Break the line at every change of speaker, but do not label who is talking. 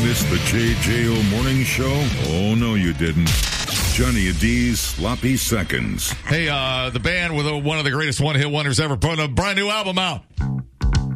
missed the JJO Morning Show? Oh, no, you didn't. Johnny D's Sloppy Seconds.
Hey, the band with one of the greatest one-hit wonders ever put a brand new album out.